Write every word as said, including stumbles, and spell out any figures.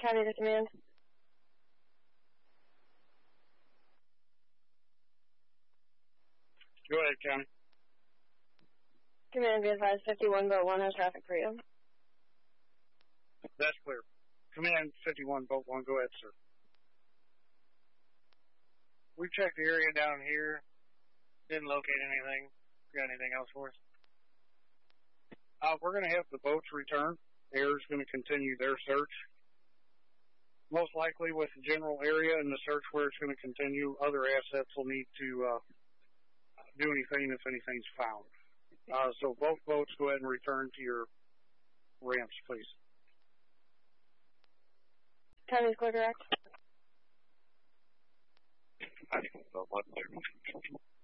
Copy the command. Go ahead, County. Command, be advised, fifty-one boat one has traffic for you. That's clear. Command fifty-one, boat one, go ahead, sir. We checked the area down here. Didn't locate anything. Got anything else for us? Uh, we're going to have the boats return. Air's going to continue their search. Most likely with the general area and the search where it's going to continue, other assets will need to uh, do anything if anything's found. Uh, so both boats, go ahead and return to your ramps, please. Time is clear, direct. I think so.